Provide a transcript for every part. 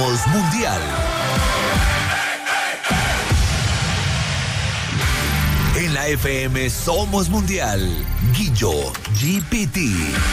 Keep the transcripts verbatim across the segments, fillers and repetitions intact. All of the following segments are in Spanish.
Somos Mundial. En la F M Somos Mundial. Guillo G P T.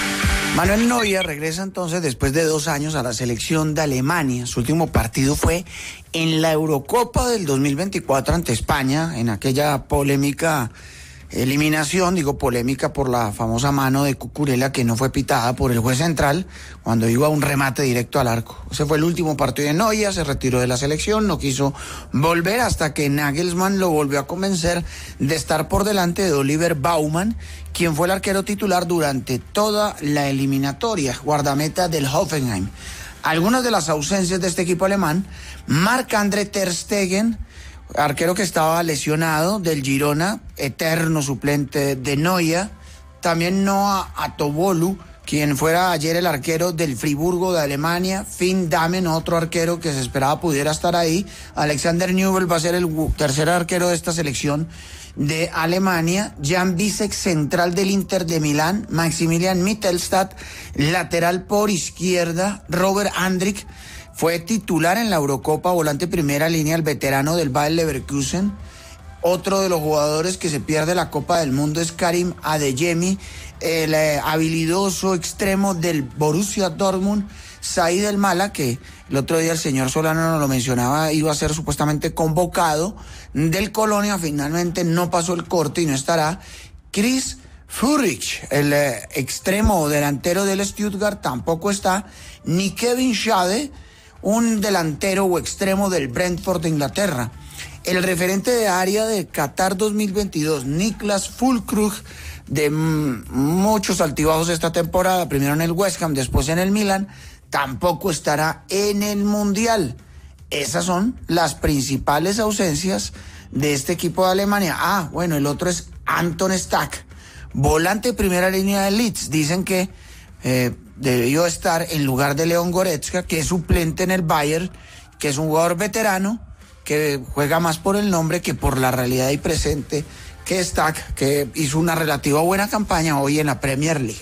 Manuel Neuer regresa entonces después de dos años a la selección de Alemania. Su último partido fue en la Eurocopa del dos mil veinticuatro ante España, en aquella polémica eliminación, digo polémica por la famosa mano de Cucurella que no fue pitada por el juez central cuando iba a un remate directo al arco. Ese fue el último partido de Neuer, se retiró de la selección, no quiso volver hasta que Nagelsmann lo volvió a convencer de estar por delante de Oliver Baumann, quien fue el arquero titular durante toda la eliminatoria, guardameta del Hoffenheim. Algunas de las ausencias de este equipo alemán: Marc-André ter Stegen, arquero que estaba lesionado del Girona, eterno suplente de Neuer. También Noah Atobolu, quien fuera ayer el arquero del Friburgo de Alemania. Finn Dahmen, otro arquero que se esperaba pudiera estar ahí. Alexander Nübel va a ser el tercer arquero de esta selección de Alemania. Jan Bisek, central del Inter de Milán. Maximilian Mittelstadt, lateral por izquierda. Robert Andrich fue titular en la Eurocopa, volante primera línea, el veterano del Bayer Leverkusen. Otro de los jugadores que se pierde la Copa del Mundo es Karim Adeyemi, el eh, habilidoso extremo del Borussia Dortmund. Said El Mala, que el otro día el señor Solano nos lo mencionaba, iba a ser supuestamente convocado del Colonia, finalmente no pasó el corte y no estará. Chris Führich, el eh, extremo delantero del Stuttgart, tampoco está. Ni Kevin Schade, un delantero o extremo del Brentford de Inglaterra. El referente de área de Qatar dos mil veintidós, Niklas Füllkrug, de m- muchos altibajos esta temporada, primero en el West Ham, después en el Milan, tampoco estará en el Mundial. Esas son las principales ausencias de este equipo de Alemania. Ah, bueno, el otro es Anton Stack, volante primera línea de Leeds. Dicen que eh, debió estar en lugar de Leon Goretzka, que es suplente en el Bayern, que es un jugador veterano, que juega más por el nombre que por la realidad y presente, que Stack, que hizo una relativa buena campaña hoy en la Premier League.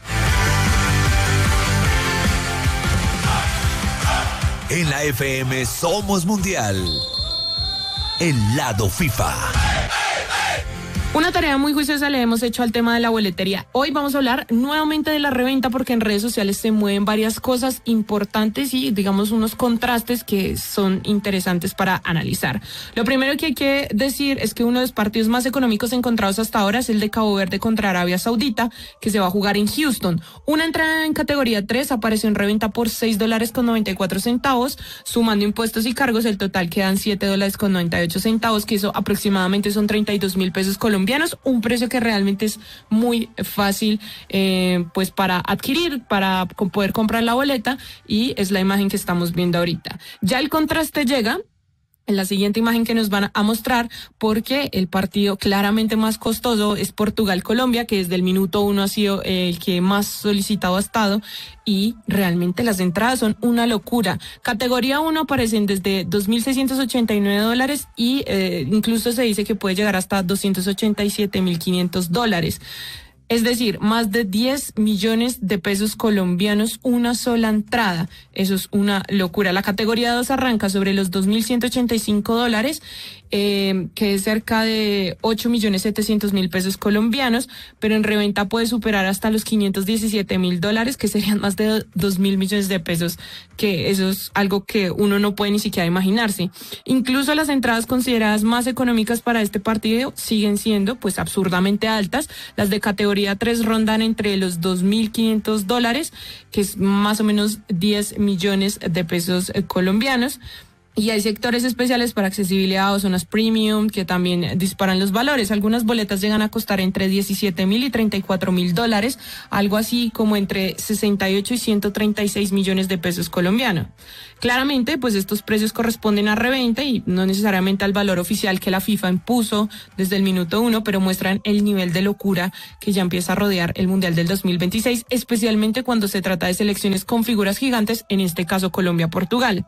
En la F M Somos Mundial. El lado FIFA. Una tarea muy juiciosa le hemos hecho al tema de la boletería. Hoy vamos a hablar nuevamente de la reventa porque en redes sociales se mueven varias cosas importantes y digamos unos contrastes que son interesantes para analizar. Lo primero que hay que decir es que uno de los partidos más económicos encontrados hasta ahora es el de Cabo Verde contra Arabia Saudita, que se va a jugar en Houston. Una entrada en categoría tres apareció en reventa por seis dólares con noventa y cuatro centavos, sumando impuestos y cargos el total quedan siete dólares con noventa y ocho centavos, que eso aproximadamente son treinta y dos mil pesos colombianos. Un precio que realmente es muy fácil eh, pues para adquirir, para poder comprar la boleta, y es la imagen que estamos viendo ahorita. Ya el contraste llega en la siguiente imagen que nos van a mostrar, porque el partido claramente más costoso es Portugal-Colombia, que desde el minuto uno ha sido el que más solicitado ha estado, y realmente las entradas son una locura. Categoría uno aparecen desde dos mil seiscientos ochenta y nueve dólares y eh, incluso se dice que puede llegar hasta doscientos ochenta y siete mil quinientos dólares. Es decir, más de diez millones de pesos colombianos una sola entrada. Eso es una locura. La categoría dos arranca sobre los dos mil ciento ochenta y cinco dólares, eh, que es cerca de ocho millones setecientos mil pesos colombianos, pero en reventa puede superar hasta los quinientos diecisiete mil dólares, que serían más de dos mil millones de pesos, que eso es algo que uno no puede ni siquiera imaginarse. Incluso las entradas consideradas más económicas para este partido siguen siendo pues absurdamente altas. Las de categoría tres rondan entre los dos mil quinientos dólares, que es más o menos diez millones de pesos eh, colombianos. Y hay sectores especiales para accesibilidad o zonas premium que también disparan los valores. Algunas boletas llegan a costar entre diecisiete mil y treinta y cuatro mil dólares, algo así como entre sesenta y ocho y ciento treinta y seis millones de pesos colombianos. Claramente, pues estos precios corresponden a reventa y no necesariamente al valor oficial que la FIFA impuso desde el minuto uno, pero muestran el nivel de locura que ya empieza a rodear el Mundial del dos mil veintiséis, especialmente cuando se trata de selecciones con figuras gigantes, en este caso Colombia-Portugal.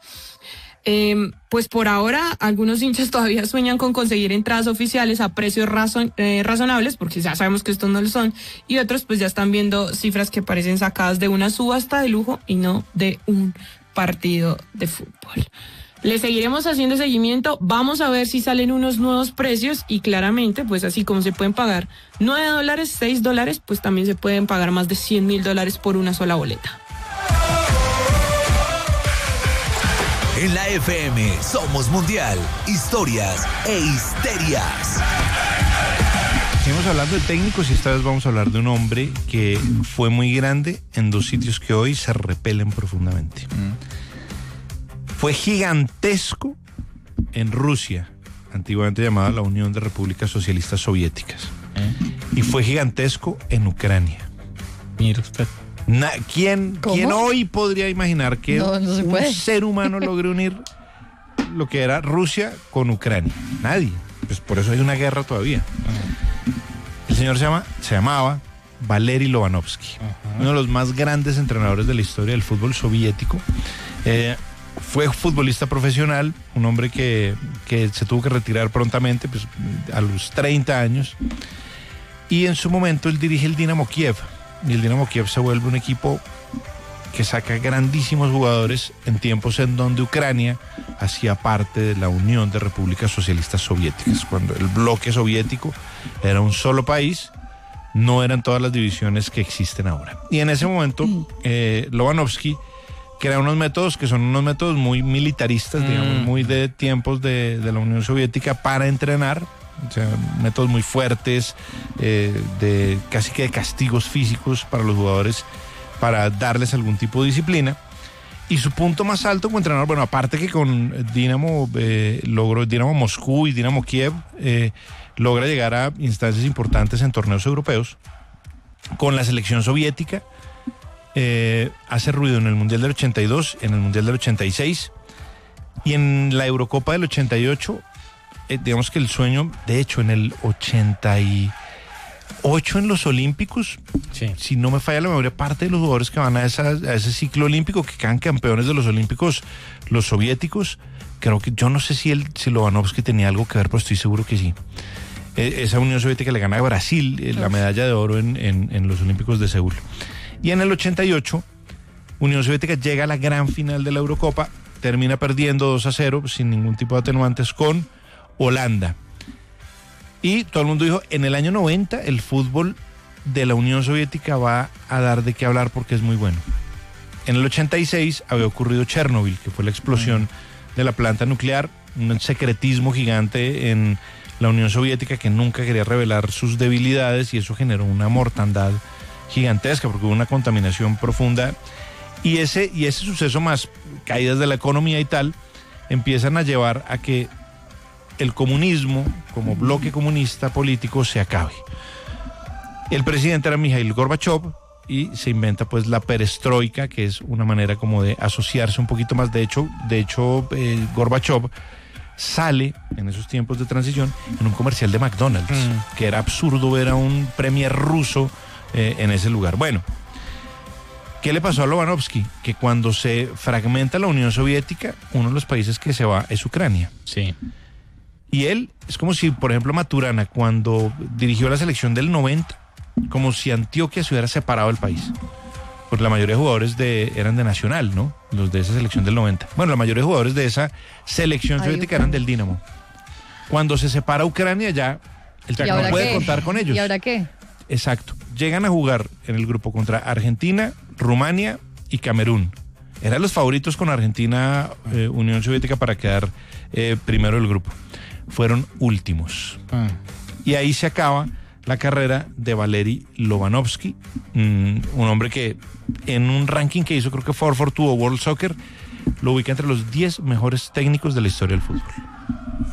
Eh, pues por ahora algunos hinchas todavía sueñan con conseguir entradas oficiales a precios razon, eh, razonables, porque ya sabemos que estos no lo son, y otros pues ya están viendo cifras que parecen sacadas de una subasta de lujo y no de un partido de fútbol. Le seguiremos haciendo seguimiento, vamos a ver si salen unos nuevos precios y claramente, pues así como se pueden pagar nueve dólares, seis dólares, pues también se pueden pagar más de cien mil dólares por una sola boleta. En la F M somos mundial, historias e histerias. Seguimos hablando de técnicos y esta vez vamos a hablar de un hombre que fue muy grande en dos sitios que hoy se repelen profundamente. Mm. Fue gigantesco en Rusia, antiguamente llamada la Unión de Repúblicas Socialistas Soviéticas. ¿Eh? Y fue gigantesco en Ucrania. Mira usted. Na, ¿quién, ¿Quién hoy podría imaginar que no, no un puede. ser humano logre unir lo que era Rusia con Ucrania? Nadie. Pues por eso hay una guerra todavía. Uh-huh. El señor se, llama, se llamaba Valery Lobanovsky, uh-huh. uno de los más grandes entrenadores de la historia del fútbol soviético. Eh, Fue futbolista profesional, un hombre que, que se tuvo que retirar prontamente, pues, a los treinta años. Y en su momento él dirige el Dinamo Kiev. Y el Dinamo Kiev se vuelve un equipo que saca grandísimos jugadores en tiempos en donde Ucrania hacía parte de la Unión de Repúblicas Socialistas Soviéticas. Cuando el bloque soviético era un solo país, no eran todas las divisiones que existen ahora. Y en ese momento, eh, Lobanovsky crea unos métodos que son unos métodos muy militaristas, mm. digamos, muy de tiempos de, de la Unión Soviética para entrenar, o sea, métodos muy fuertes, eh, de casi que de castigos físicos para los jugadores, para darles algún tipo de disciplina. Y su punto más alto como entrenador, bueno, aparte que con Dinamo, eh, logró Dinamo Moscú y Dinamo Kiev, eh, logra llegar a instancias importantes en torneos europeos, con la selección soviética. Eh, hace ruido en el Mundial del ochenta y dos, en el Mundial del ochenta y seis y en la Eurocopa del ochenta y ocho, eh, digamos que el sueño, de hecho en el ochenta y ocho en los Olímpicos, sí. Si no me falla la memoria, parte de los jugadores que van a, esa, a ese ciclo olímpico, que quedan campeones de los Olímpicos, los soviéticos, creo que, yo no sé si, el, si Lobanovsky tenía algo que ver, pero estoy seguro que sí. Eh, esa Unión Soviética le gana a Brasil eh, la medalla de oro en, en, en los Olímpicos de Seúl. Y en el ochenta y ocho, Unión Soviética llega a la gran final de la Eurocopa, termina perdiendo dos a cero, sin ningún tipo de atenuantes, con Holanda. Y todo el mundo dijo, en el año noventa, el fútbol de la Unión Soviética va a dar de qué hablar porque es muy bueno. En el ochenta y seis había ocurrido Chernobyl, que fue la explosión mm. de la planta nuclear, un secretismo gigante en la Unión Soviética que nunca quería revelar sus debilidades, y eso generó una mortandad gigantesca porque hubo una contaminación profunda, y ese, y ese suceso más caídas de la economía y tal empiezan a llevar a que el comunismo como bloque comunista político se acabe. El presidente era Mikhail Gorbachev y se inventa pues la perestroika, que es una manera como de asociarse un poquito más. De hecho, de hecho eh, Gorbachev sale en esos tiempos de transición en un comercial de McDonald's, mm. que era absurdo ver a un premier ruso eh, en ese lugar. Bueno, ¿qué le pasó a Lobanovsky? Que cuando se fragmenta la Unión Soviética, uno de los países que se va es Ucrania. Sí. Y él, es como si, por ejemplo, Maturana, cuando dirigió la selección del noventa, como si Antioquia se hubiera separado del país. Porque la mayoría de jugadores de, eran de Nacional, ¿no? Los de esa selección del noventa. Bueno, la mayoría de jugadores de esa selección Ay, soviética eran del Dinamo. Cuando se separa Ucrania, ya el técnico no puede qué? contar con ellos. ¿Y ahora qué? Exacto. Llegan a jugar en el grupo contra Argentina, Rumania y Camerún. Eran los favoritos con Argentina, eh, Unión Soviética, para quedar eh, primero del grupo. Fueron últimos. Ah. Y ahí se acaba la carrera de Valery Lobanovsky, mmm, un hombre que en un ranking que hizo, creo que cuatro cuatro dos o World Soccer, lo ubica entre los diez mejores técnicos de la historia del fútbol.